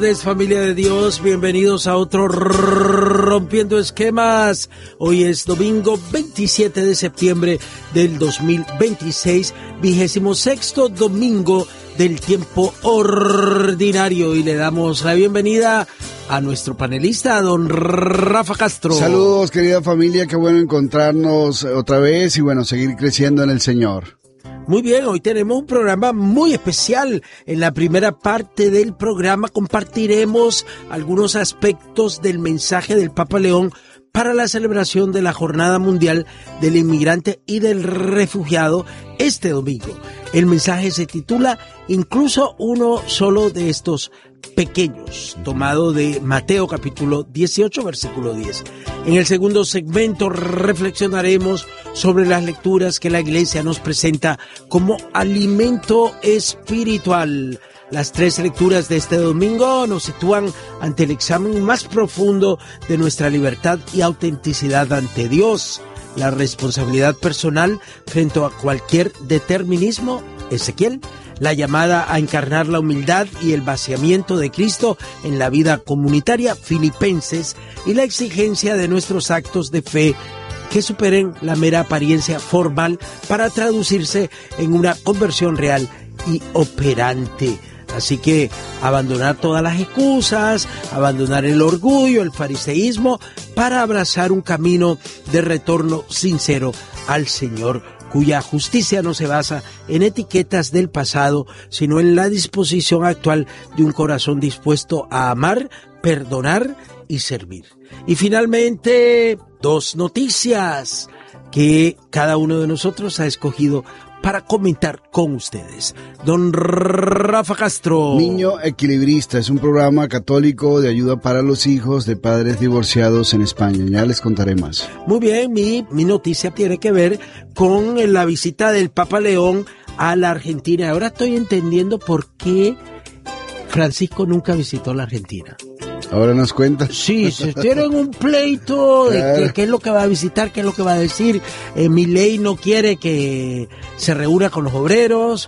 Familia de Dios, bienvenidos a otro Rompiendo Esquemas. Hoy es domingo 27 de septiembre del 2026, 26º domingo del tiempo ordinario, y le damos la bienvenida a nuestro panelista, don Rafa Castro. Saludos, querida familia, qué bueno encontrarnos otra vez y bueno, seguir creciendo en el Señor. Muy bien, hoy tenemos un programa muy especial. En la primera parte del programa compartiremos algunos aspectos del mensaje del Papa León para la celebración de la Jornada Mundial del Inmigrante y del Refugiado este domingo. El mensaje se titula Incluso uno solo de estos pequeños, tomado de Mateo capítulo 18, versículo 10. En el segundo segmento reflexionaremos sobre las lecturas que la Iglesia nos presenta como alimento espiritual. Las tres lecturas de este domingo nos sitúan ante el examen más profundo de nuestra libertad y autenticidad ante Dios, la responsabilidad personal frente a cualquier determinismo, Ezequiel, la llamada a encarnar la humildad y el vaciamiento de Cristo en la vida comunitaria, Filipenses, y la exigencia de nuestros actos de fe que superen la mera apariencia formal para traducirse en una conversión real y operante. Así que abandonar todas las excusas, abandonar el orgullo, el fariseísmo, para abrazar un camino de retorno sincero al Señor, cuya justicia no se basa en etiquetas del pasado, sino en la disposición actual de un corazón dispuesto a amar, perdonar y servir. Y finalmente, dos noticias que cada uno de nosotros ha escogido para comentar con ustedes. Don Rafa Castro. Niño Equilibrista es un programa católico de ayuda para los hijos de padres divorciados en España. Ya les contaré más. Muy bien, mi noticia tiene que ver con la visita del Papa León a la Argentina. Ahora estoy entendiendo por qué Francisco nunca visitó la Argentina. Ahora nos cuenta. Sí, se tienen un pleito de qué es lo que va a visitar, qué es lo que va a decir. Milei no quiere que se reúna con los obreros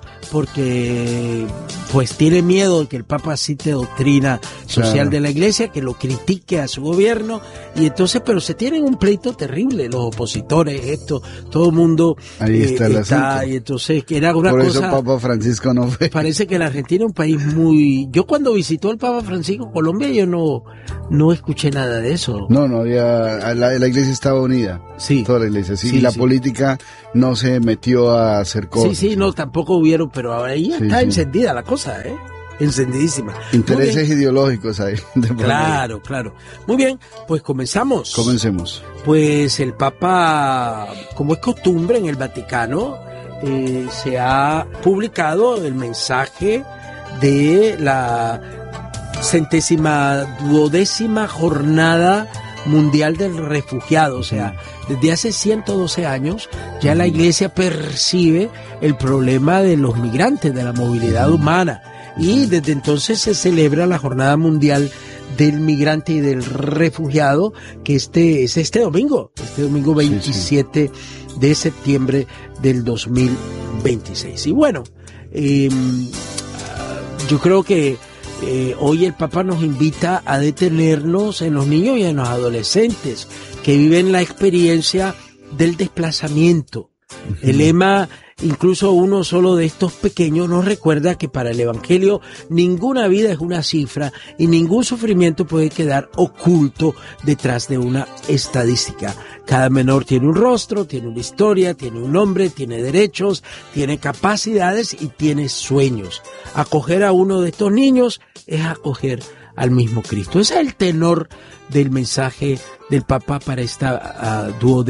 porque pues tiene miedo de que el Papa cite doctrina social de la Iglesia, que lo critique a su gobierno, y entonces, pero se tienen un pleito terrible los opositores, todo el mundo ahí está el asunto. Y entonces que era una por cosa. Por eso Papa Francisco no fue. Parece que la Argentina es un país muy. Yo cuando visitó el Papa Francisco Colombia, yo no escuché nada de eso. No había, la iglesia estaba unida. Sí. Toda la iglesia, sí. Y la política no se metió a hacer cosas. Sí, no, tampoco hubieron, pero ahí está encendida la cosa, encendidísima. Intereses ideológicos ahí. Claro. Muy bien, pues comenzamos. Comencemos. Pues el Papa, como es costumbre en el Vaticano, se ha publicado el mensaje de la 112ª Jornada Mundial del Refugiado. O sea, desde hace 112 años ya la Iglesia percibe el problema de los migrantes, de la movilidad humana, y desde entonces se celebra la Jornada Mundial del Migrante y del Refugiado, que es este domingo 27 de septiembre del 2026. Y bueno, yo creo que hoy el Papa nos invita a detenernos en los niños y en los adolescentes que viven la experiencia del desplazamiento. El lema, incluso uno solo de estos pequeños, nos recuerda que para el Evangelio ninguna vida es una cifra y ningún sufrimiento puede quedar oculto detrás de una estadística. Cada menor tiene un rostro, tiene una historia, tiene un nombre, tiene derechos, tiene capacidades y tiene sueños. Acoger a uno de estos niños es acoger al mismo Cristo. Ese es el tenor del mensaje del Papa para esta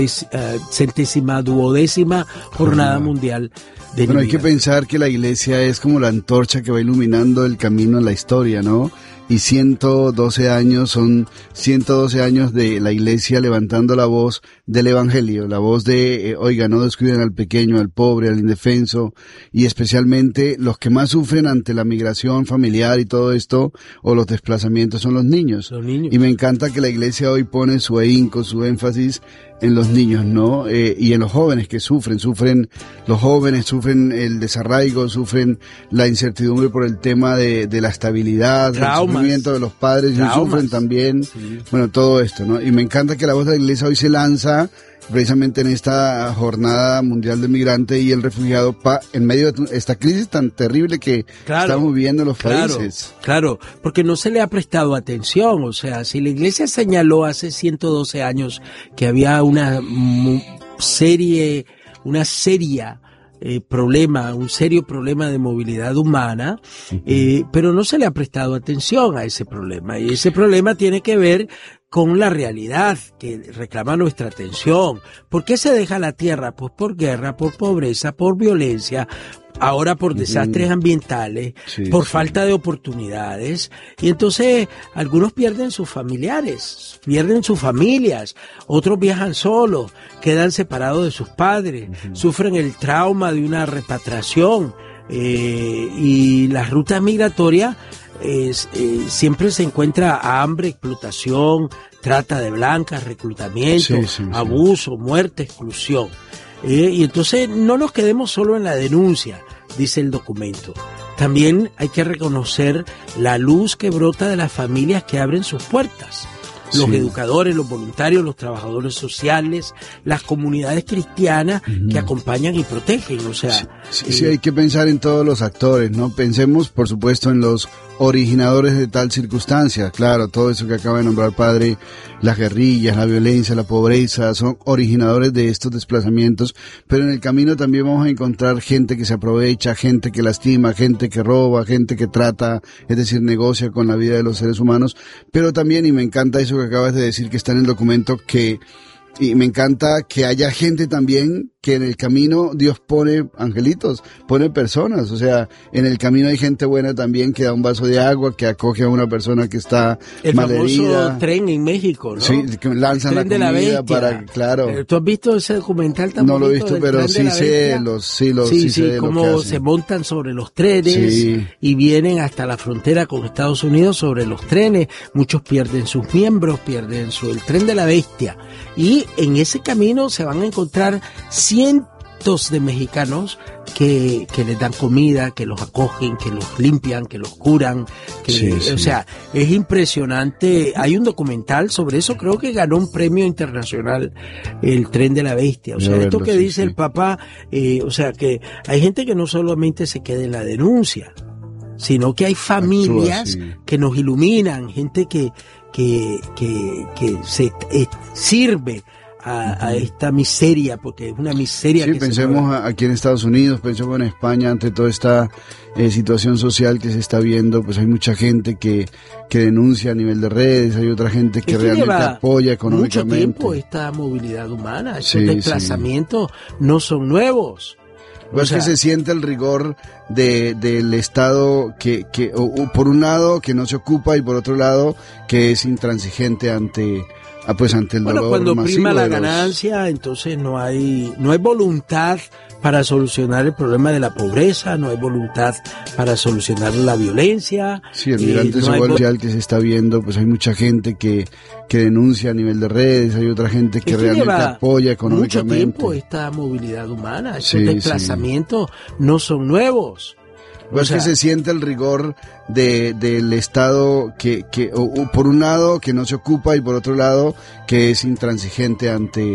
112ª Jornada Mundial del Inmigrante. Hay que pensar que la Iglesia es como la antorcha que va iluminando el camino en la historia, ¿no? Y 112 años son 112 años de la Iglesia levantando la voz del Evangelio, la voz de, oiga, no descuiden al pequeño, al pobre, al indefenso, y especialmente los que más sufren ante la migración familiar y todo esto, o los desplazamientos, son los niños. Y me encanta que la iglesia hoy pone su ahínco, su énfasis en los niños, ¿no? Y en los jóvenes que sufren los jóvenes sufren el desarraigo, sufren la incertidumbre por el tema de la estabilidad, el sufrimiento de los padres, y sufren también, bueno, todo esto, ¿no? Y me encanta que la voz de la iglesia hoy se lanza precisamente en esta jornada mundial del migrante y el refugiado en medio de esta crisis tan terrible que estamos viviendo en los países. Claro, porque no se le ha prestado atención. O sea, si la iglesia señaló hace 112 años que había un serio problema de movilidad humana, pero no se le ha prestado atención a ese problema. Y ese problema tiene que ver con la realidad que reclama nuestra atención. ¿Por qué se deja la tierra? Pues por guerra, por pobreza, por violencia, ahora por desastres ambientales, por falta de oportunidades. Y entonces algunos pierden sus familiares, pierden sus familias, otros viajan solos, quedan separados de sus padres, sufren el trauma de una repatriación, y las rutas migratorias siempre se encuentra hambre, explotación, trata de blancas, reclutamiento, abuso, muerte, exclusión. Y entonces no nos quedemos solo en la denuncia, dice el documento. También hay que reconocer la luz que brota de las familias que abren sus puertas. Los educadores, los voluntarios, los trabajadores sociales, las comunidades cristianas que acompañan y protegen. O sea, sí, hay que pensar en todos los actores, ¿no? Pensemos, por supuesto, en los originadores de tal circunstancia. Claro, todo eso que acaba de nombrar padre, las guerrillas, la violencia, la pobreza, son originadores de estos desplazamientos, pero en el camino también vamos a encontrar gente que se aprovecha, gente que lastima, gente que roba, gente que trata, es decir, negocia con la vida de los seres humanos, pero también, y me encanta eso que acabas de decir que está en el documento, y me encanta que haya gente también que en el camino Dios pone angelitos, pone personas. O sea, en el camino hay gente buena también que da un vaso de agua, que acoge a una persona que está malherida. El famoso tren en México, ¿no? Sí, que lanzan la comida para, claro. ¿Tú has visto ese documental tan bonito? No lo he visto, pero sí sé cómo se montan sobre los trenes y vienen hasta la frontera con Estados Unidos sobre los trenes. Muchos pierden sus miembros, pierden el tren de la bestia. Y en ese camino se van a encontrar cientos de mexicanos que les dan comida, que los acogen, que los limpian, que los curan. O sea, es impresionante. Hay un documental sobre eso, creo que ganó un premio internacional, el Tren de la Bestia. O sea, esto que dice el Papa, o sea, que hay gente que no solamente se queda en la denuncia, sino que hay familias que nos iluminan, gente que se sirve a esta miseria, porque es una miseria. Sí, pensemos aquí en Estados Unidos, pensemos en España, ante toda esta situación social que se está viendo, pues hay mucha gente que denuncia a nivel de redes, hay otra gente que realmente apoya económicamente. Mucho tiempo esta movilidad humana, estos desplazamientos no son nuevos. Pues que se siente el rigor del Estado que por un lado que no se ocupa y por otro lado que es intransigente ante el dolor cuando masivo prima la ganancia, entonces no hay voluntad para solucionar el problema de la pobreza, no hay voluntad para solucionar la violencia. Sí, el migrante social que se está viendo, pues hay mucha gente que denuncia a nivel de redes, hay otra gente que realmente apoya económicamente. Mucho tiempo esta movilidad humana, estos desplazamientos no son nuevos. Pues que se siente el rigor del Estado que por un lado que no se ocupa y por otro lado que es intransigente ante